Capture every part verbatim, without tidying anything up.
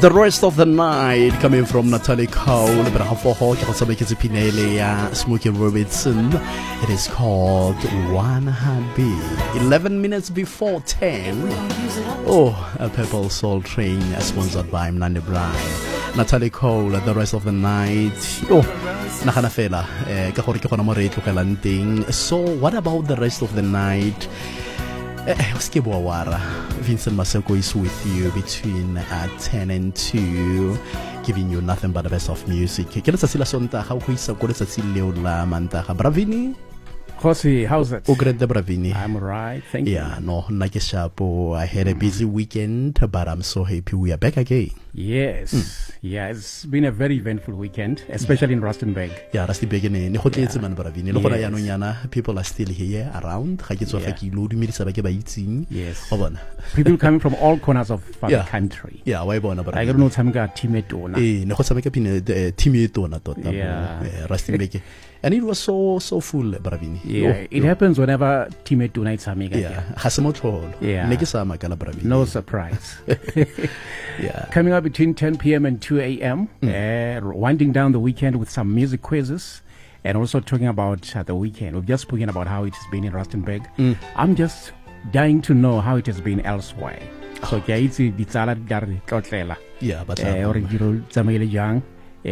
The Rest of the Night coming from Natalie Cole. Smokey Robinson. It is called One Heartbeat. eleven minutes before ten. Oh, a Purple Soul Train sponsored by Mnandi Bryan. Natalie Cole, The Rest of the Night. Oh, nakana fela. Ka gore ke gona mo re tlogelang teng. So, what about the rest of the night? Vincent Maseko is with you between uh, ten and two, giving you nothing but the best of music. Bravini? Jose, how's it? Bravini. I'm alright, thank you. Yeah, no, Nakishapo. I had a busy weekend, but I'm so happy we are back again. Yes, mm. yeah, it's been a very eventful weekend, especially in Rustenburg. Yeah, Rustenburg. Yeah. People are still here around. Yes. People coming from all corners of yeah. the country. Yeah, why bona I don't know Tamga Timetona. Eh, no Samaka Pine Timetona tota. Yeah, Rustenburg. And it was so so full, Bravini. Yeah, oh, it oh. happens whenever Timetona is Amiga. Yeah, Hasamotol. Yeah. Bravini. No surprise. Yeah. Coming up between ten p.m. and two a.m. Mm. Uh, winding down the weekend with some music quizzes and also talking about uh, the weekend. We've just spoken about how it has been in Rustenburg. Mm. I'm just dying to know how it has been elsewhere. So, oh. yeah, but uh,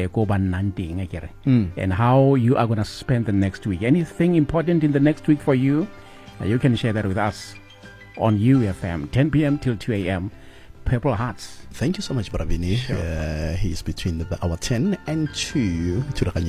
Mm. and how you are going to spend the next week. Anything important in the next week for you? Uh, you can share that with us on U F M, ten p.m. till two a.m. Purple Hearts. Thank you so much, Bravini. Sure. Uh, he's between the hour ten and two.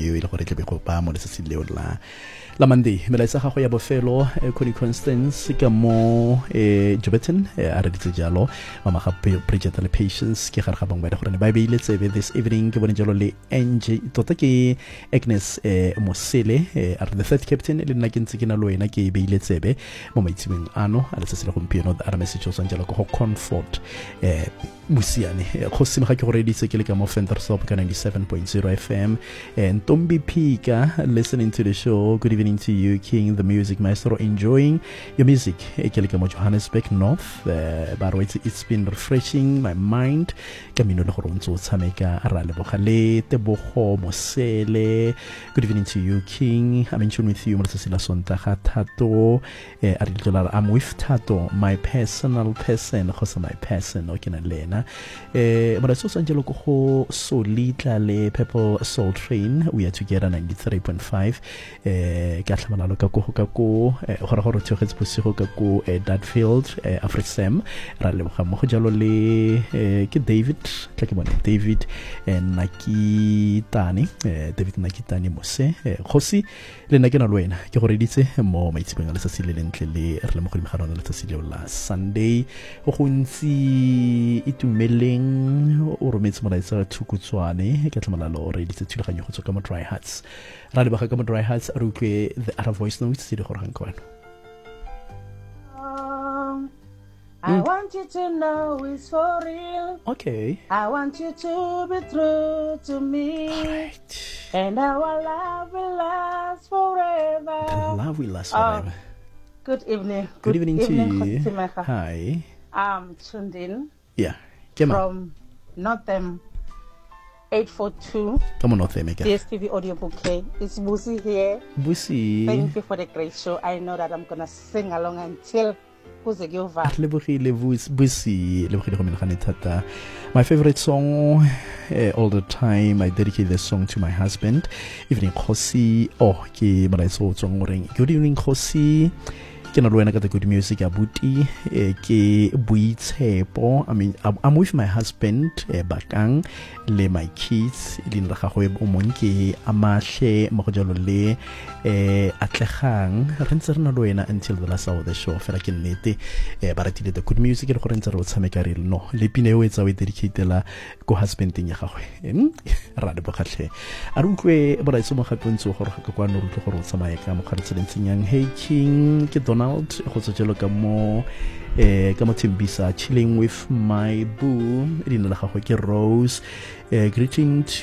La Mandi, Melissa Hahoya Bofelo, Cody Constance, Gamo, Jobetin, Aradita Jalo, Mama Bridget and the Patience, Kiharabang by the Baby. Let's say this evening, Bonjololi, Angie Totaki, Agnes Mosele, are the third captain, Elinakin Sikina Loena, Gaby, let's say, Momitzwing Ano, Alessandro Compiano, the Aramessos Angelo Comfort, Musiani, Cosim Hakoredi, Sekilika Fender Stop, ninety-seven point zero F M, and Tombi Pika, listening to the show. Good evening to you, King, the music maestro, enjoying your music. Ekelika Johannesburg North, uh, but it's, it's been refreshing my mind. Camino Horonzo Sameka, Arale Bohale, Teboho, Mosele. Good evening to you, King. I'm in tune with you, Marcela Sontaha Tato, Aridolar. I'm with Tato, my personal person, Hosa, my person, Okina Lena. But I saw Angelo Coho, Solita Le, Purple Soul Train. We are together ninety-three point five. Gatlamanalo kako kako horahoro tshogetse bosigo kako Dadfield Afrisem ra le mo jalo le ke David tla ke bona David Nakitani David Nakitani Mose Khosi le nna ke na le wena ke gore ditse mo maitsibeng le tsatsi le lentle le re le mo go dimagana le tsatsi le la Sunday go gontsi itumeleng o rometse molaetsa thukutswane ke tlamalalo re ditse thulaganyo go tswa ka mo Dry Hearts ra le ba ka mo Dry Hearts the other voice notes see the um, I mm. want you to know it's for real. Okay. I want you to be true to me. Right. And our love will last forever. The love will last forever. Um, good evening. Good, good evening, evening to you. Hi. I'm tuned in. Yeah. Come from Northam. eight four two. Come on, Northam. D S T V Audio Bouquet. It's Busi here. Busi. Thank you for the great show. I know that I'm going to sing along until Busi over. My favorite song uh, all the time, I dedicate this song to my husband. Evening, Kosi. Oh, good evening, Kosi. Ke na le wena ka the good music abuti ke buitshepo. I mean I'm with my husband bakang le my kids le nna ga go o mong ke amahle mo go jalo le eh atlegang re ntse re na le wena until the last hour of the show fela ke nnete eh ba ratile the good music le go ntse re o tshameka re no le pine o etsa o dedicate la go husbanding ya gagwe ra le bogatlhe a re utlwe bo ra itse mo gapontse go re ga kwa no re tlo go re o tsamaye ka mo kgaretsa lentsenyang hey king ke Donald go tsela ka mo eh ka mo Timbisa chilling with my boo le nna la gagwe ke Rose. Uh, greeting